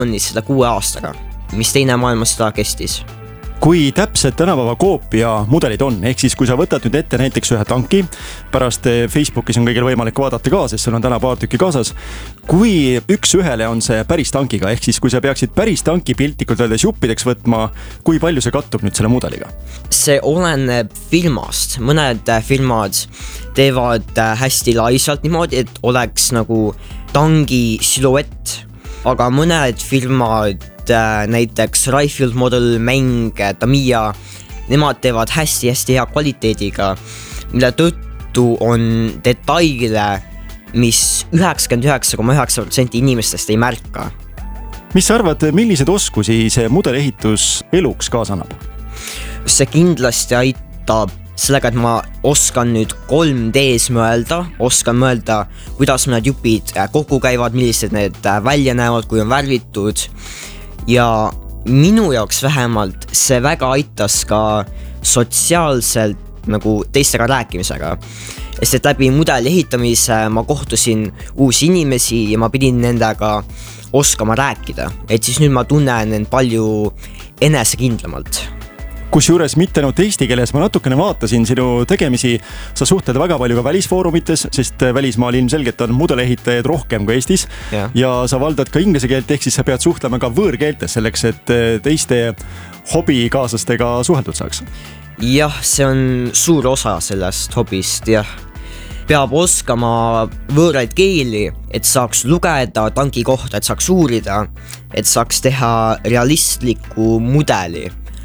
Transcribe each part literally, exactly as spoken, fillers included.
seda kuue aastaga, mis teine maailmasõda kestis. Kui täpsed tänapäeva koopia mudelid on, ehk siis kui sa võtad nüüd ette näiteks ühe tanki, pärast Facebookis on kõigil võimalik vaadata ka, sest sul on täna paar tükki kaasas, kui üks ühele on see päris tankiga, ehk siis kui sa peaksid päris tanki piltlikult öeldes juppideks võtma, kui palju see kattub nüüd selle mudeliga? See oleneb firmast, mõned firmad teevad hästi laisalt niimoodi, et oleks nagu tangi siluett, aga mõned firmad näiteks Rayfield Model, Mäng, Tamiya, nemad teevad hästi-hästi hea kvaliteediga, mille tõttu on detaile, mis üheksakümmend üheksa koma üheksa protsenti inimestest ei märka. Mis sa arvad, millised oskusi see mudelehitus eluks kaasa annab? See kindlasti aitab sellega, et ma oskan nüüd kolm D-s mõelda, oskan mõelda, kuidas need jupid kokku käivad, millised need välja näevad, kui on värvitud. Ja minu jaoks vähemalt see väga aitas ka sotsiaalselt nagu teistega rääkimisega. Sest et läbi mudeli ehitamise ma kohtusin uusi inimesi ja ma pidin nendega oskama rääkida. Et siis nüüd ma tunnen end palju enesekindlamalt. Kusjuures mitte ainult eesti keeles, ma natukene vaatasin sinu tegemisi, sa suhtled väga palju ka välisfoorumites, sest välismaal ilmselgelt on mudelehitajaid rohkem kui Eestis ja. ja sa valdad ka inglise keelt, ehk siis sa pead suhtlema ka võõrkeeltes selleks, et teiste hobikaaslastega suheldud saaks. Jah, see on suur osa sellest hobist, jah. Peab oskama võõraid keeli, et saaks lugeda tanki kohta, et saaks uurida, et saaks teha realistliku mudeli.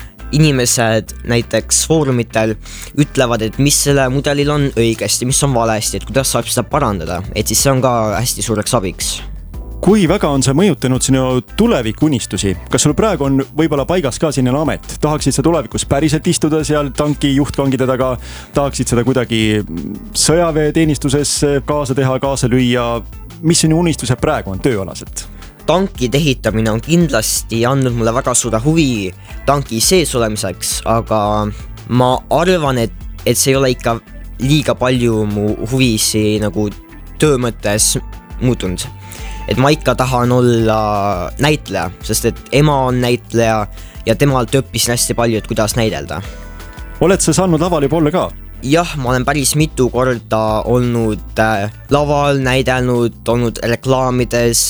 Inimesed näiteks foorumitel ütlevad, et mis selle mudelil on õigesti, mis on valesti, et kuidas saab seda parandada, et siis see on ka hästi suureks abiks. Kui väga on see mõjutanud sinu tulevikunistusi? Kas sul praegu on võib-olla paigas ka sinna amet? Tahaksid sa tulevikus päriselt istuda seal tanki juhtkangide taga? Tahaksid seda kuidagi sõjaväeteenistuses kaasa teha, kaasa lüüa? Mis sinu unistused praegu on tööalaselt? Tanki ehitamine on kindlasti andnud mulle väga suure huvi tanki sees olemiseks, aga ma arvan, et, et see ei ole ikka liiga palju mu huvisi nagu töö mõttes muutunud. Et ma ikka tahan olla näitleja, sest et ema on näitleja ja temalt õppisin hästi palju, et kuidas näidelda. Oled sa saanud laval juba olla ka? Jah, ma olen päris mitu korda olnud laval, näidelnud, olnud reklaamides.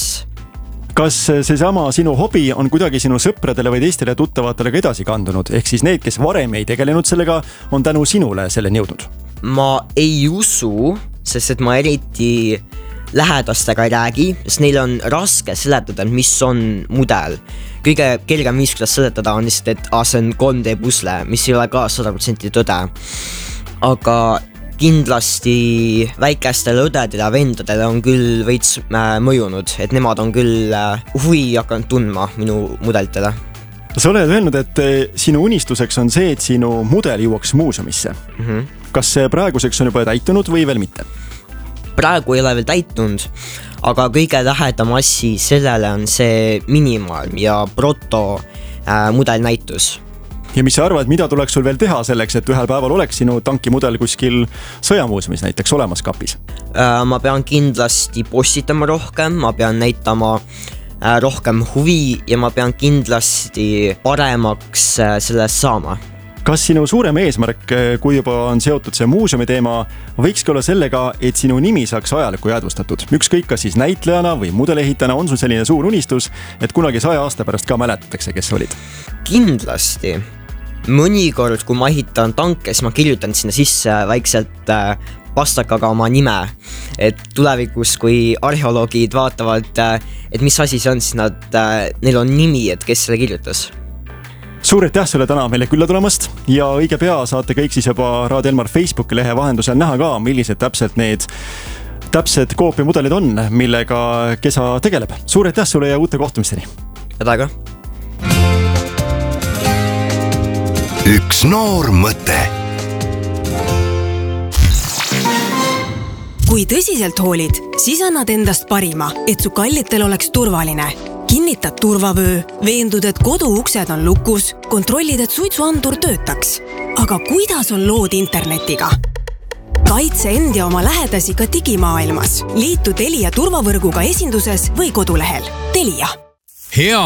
Kas seesama sinu hobi on kuidagi sinu sõpradele või teistele tuttavatele ka edasi kandunud? Ehk siis need, kes varem ei tegelenud sellega, on tänu sinule selleni jõudnud? Ma ei usu, sest et ma eriti lähedastega ei räägi, sest neil on raske seletada, mis on mudel. Kõige kergem viis, kuidas seletada on lihtsalt, et ah, see on kolm D pusle, mis ei ole ka sada protsenti tõde. Aga kindlasti väikestele õdedele ja vendadele on küll veits mõjunud, et nemad on küll huvi hakanud tundma minu mudelitele. Sa oled öelnud, et sinu unistuseks on see, et sinu mudel jõuaks muuseumisse. Mm-hmm. Kas see praeguseks on juba täitunud või veel mitte? Praegu ei ole veel täitunud, aga kõige lähedam asi sellele on see minimaalm ja proto mudelnäitus. Ja mis sa arvad, mida tuleks sul veel teha selleks, et ühel päeval oleks sinu tankimudel kuskil sõjamuuseumis näiteks olemas kapis? Ma pean kindlasti postitama rohkem, ma pean näitama rohkem huvi ja ma pean kindlasti paremaks sellest saama. Kas sinu suurem eesmärk, kui juba on seotud see muuseumi teema, võikski olla sellega, et sinu nimi saaks ajalukku jäädvustatud? Ükskõik kas siis näitlejana või mudelehitana on sul selline suur unistus, et kunagi saja aasta pärast ka mäletatakse, kes olid? Kindlasti. Mõnikord, kui ma ehitan tanke, siis ma kirjutan sinna sisse väikselt pastakaga oma nime. Et tulevikus, kui arheoloogid vaatavad, et mis asi see on, siis nad, neil on nimi, et kes selle kirjutas. Suur aitäh sulle täna meile külla tulemast ja õige pea saate kõik siis juba Raadio Elmar Facebooki lehe vahendusel näha ka, millised täpselt need täpsed koopiamudelid on, millega Kesa tegeleb. Suur aitäh sulle ja uute kohtumisteni. Tädaga. Üks noor mõte. Kui tõsiselt hoolid, siis annad endast parima, et su kallitel oleks turvaline. Kinnitad turvavöö, veendud, et kodu uksed on lukus, kontrollid, et suitsuandur töötaks. Aga kuidas on lood internetiga? Kaitse end ja oma lähedasi ka digimaailmas. Liitu Telia turvavõrguga esinduses või kodulehel. Telia. hea